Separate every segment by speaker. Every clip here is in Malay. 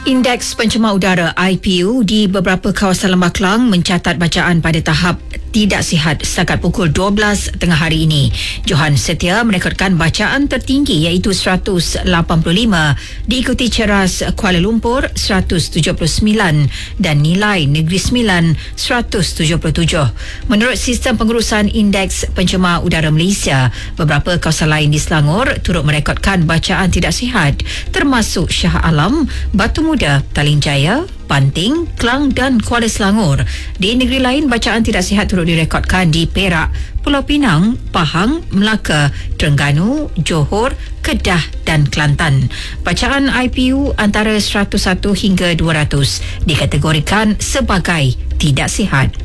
Speaker 1: Indeks pencemar udara IPU di beberapa kawasan Lembah Kelang mencatat bacaan pada tahap tidak sihat setakat pukul 12 tengah hari ini. Johan Setia merekodkan bacaan tertinggi iaitu 185, diikuti Ceras Kuala Lumpur 179 dan Nilai Negeri Sembilan 177. Menurut Sistem Pengurusan Indeks Pencemar Udara Malaysia, beberapa kawasan lain di Selangor turut merekodkan bacaan tidak sihat termasuk Shah Alam, Batu Muda, Taling Jaya, Panting, Klang dan Kuala Selangor. Di negeri lain, bacaan tidak sihat turut direkodkan di Perak, Pulau Pinang, Pahang, Melaka, Terengganu, Johor, Kedah dan Kelantan. Bacaan IPU antara 101 hingga 200 dikategorikan sebagai tidak sihat.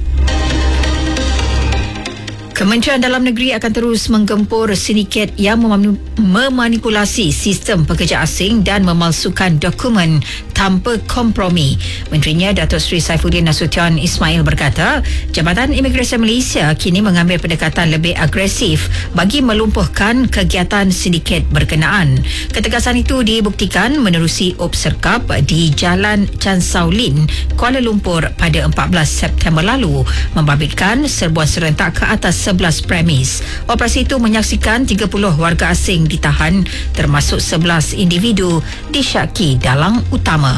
Speaker 1: Kementerian Dalam Negeri akan terus menggempur sindiket yang memanipulasi sistem pekerja asing dan memalsukan dokumen tanpa kompromi. Menterinya Datuk Seri Saifuddin Nasution Ismail berkata, Jabatan Imigresen Malaysia kini mengambil pendekatan lebih agresif bagi melumpuhkan kegiatan sindiket berkenaan. Ketegasan itu dibuktikan menerusi obserkap di Jalan Chan Sao Lin, Kuala Lumpur pada 14 September lalu, membabitkan serbuan serentak ke atas 11 premis. Operasi itu menyaksikan 30 warga asing ditahan termasuk 11 individu disyaki dalang utama.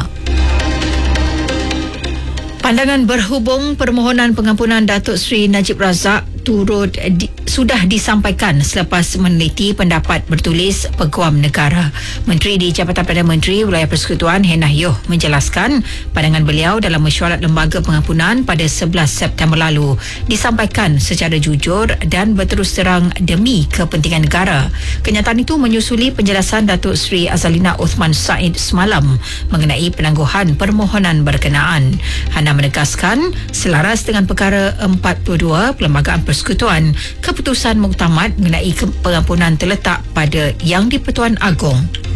Speaker 1: Pandangan berhubung permohonan pengampunan Datuk Seri Najib Razak sudah disampaikan selepas meneliti pendapat bertulis Peguam Negara. Menteri di Jabatan Perdana Menteri Wilayah Persekutuan Hennah Yoh menjelaskan pandangan beliau dalam mesyuarat lembaga pengampunan pada 11 September lalu disampaikan secara jujur dan berterus terang demi kepentingan negara. Kenyataan itu menyusuli penjelasan Datuk Seri Azalina Othman Said semalam mengenai penangguhan permohonan berkenaan. Hannah menegaskan selaras dengan perkara 42 Perlembagaan Persekutuan, keputusan muktamad mengenai pengampunan terletak pada Yang di-Pertuan Agong.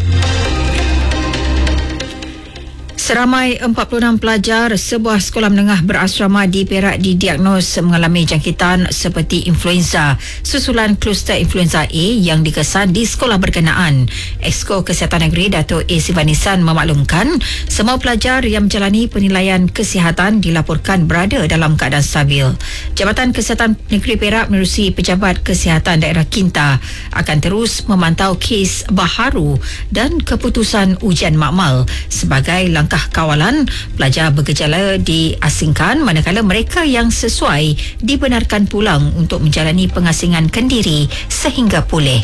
Speaker 1: Seramai 46 pelajar sebuah sekolah menengah berasrama di Perak didiagnos mengalami jangkitan seperti influenza susulan kluster influenza A yang dikesan di sekolah berkenaan. Exco Kesihatan Negeri Datuk A. Sivanisan memaklumkan semua pelajar yang menjalani penilaian kesihatan dilaporkan berada dalam keadaan stabil. Jabatan Kesihatan Negeri Perak menerusi Pejabat Kesihatan Daerah Kinta akan terus memantau kes baharu dan keputusan ujian makmal sebagai langkah kawalan pelajar bergejala diasingkan manakala mereka yang sesuai dibenarkan pulang untuk menjalani pengasingan kendiri sehingga pulih.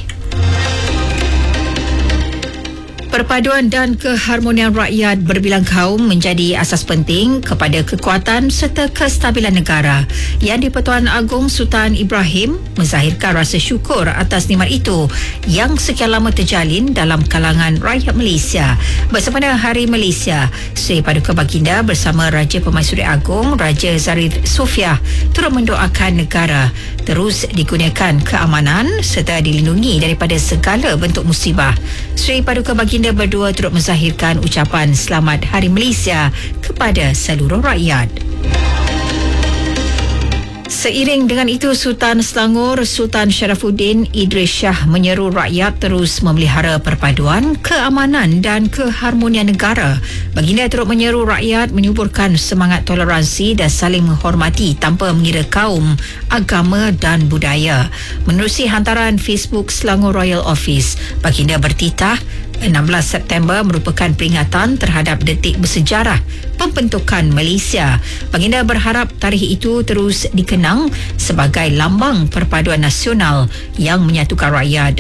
Speaker 1: Perpaduan dan keharmonian rakyat berbilang kaum menjadi asas penting kepada kekuatan serta kestabilan negara. Yang di-Pertuan Agong Sultan Ibrahim menzahirkan rasa syukur atas nikmat itu yang sekian lama terjalin dalam kalangan rakyat Malaysia. Bersempena Hari Malaysia, Seri Paduka Baginda bersama Raja Permaisuri Agong Raja Zarif Sofiah turut mendoakan negara terus dikurniakan keamanan serta dilindungi daripada segala bentuk musibah. Seri Paduka Baginda berdua turut menzahirkan ucapan Selamat Hari Malaysia kepada seluruh rakyat. Seiring dengan itu, Sultan Selangor Sultan Sharafuddin Idris Shah menyeru rakyat terus memelihara perpaduan, keamanan dan keharmonian negara. Baginda turut menyeru rakyat menyuburkan semangat toleransi dan saling menghormati tanpa mengira kaum, agama dan budaya. Menerusi hantaran Facebook Selangor Royal Office, Baginda bertitah 16 September merupakan peringatan terhadap detik bersejarah pembentukan Malaysia. Baginda berharap tarikh itu terus dikenang sebagai lambang perpaduan nasional yang menyatukan rakyat